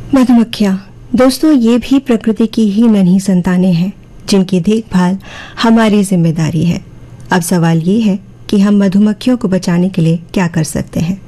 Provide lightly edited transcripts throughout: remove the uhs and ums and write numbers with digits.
मधुमक्खियाँ दोस्तों, ये भी प्रकृति की ही नन्ही संतानें हैं जिनकी देखभाल हमारी जिम्मेदारी है। अब सवाल ये है कि हम मधुमक्खियों को बचाने के लिए क्या कर सकते हैं।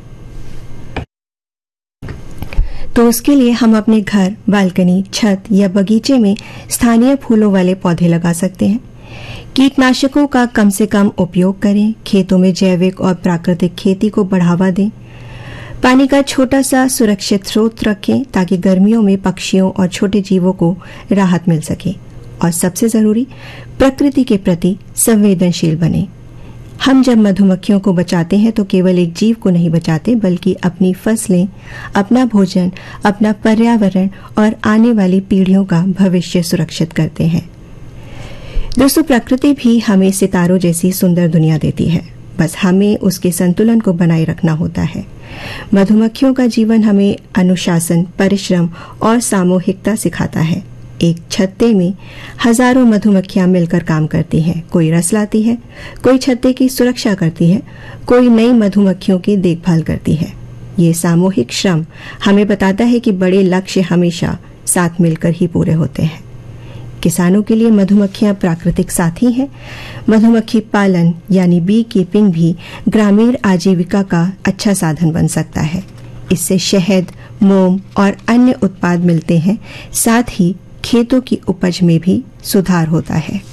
तो उसके लिए हम अपने घर, बालकनी, छत या बगीचे में स्थानीय फूलों वाले पौधे लगा सकते हैं। कीटनाशकों का कम से कम उपयोग करें। खेतों में जैविक और प्राकृतिक खेती को बढ़ावा दें। पानी का छोटा सा सुरक्षित स्रोत रखें ताकि गर्मियों में पक्षियों और छोटे जीवों को राहत मिल सके। और सबसे जरूरी, प्रकृति के प्रति संवेदनशील बने। हम जब मधुमक्खियों को बचाते हैं तो केवल एक जीव को नहीं बचाते, बल्कि अपनी फसलें, अपना भोजन, अपना पर्यावरण और आने वाली पीढ़ियों का भविष्य सुरक्षित करते हैं। दोस्तों, प्रकृति भी हमें सितारों जैसी सुंदर दुनिया देती है, बस हमें उसके संतुलन को बनाए रखना होता है। मधुमक्खियों का जीवन हमें अनुशासन, परिश्रम और सामूहिकता सिखाता है। एक छत्ते में हजारों मधुमक्खियां मिलकर काम करती हैं। कोई रस लाती है, कोई छत्ते की सुरक्षा करती है, कोई नई मधुमक्खियों की देखभाल करती है। ये सामूहिक श्रम हमें बताता है कि बड़े लक्ष्य हमेशा साथ मिलकर ही पूरे होते हैं। किसानों के लिए मधुमक्खियां प्राकृतिक साथी हैं। मधुमक्खी पालन यानी बी कीपिंग भी ग्रामीण आजीविका का अच्छा साधन बन सकता है। इससे शहद, मोम और अन्य उत्पाद मिलते हैं, साथ ही खेतों की उपज में भी सुधार होता है।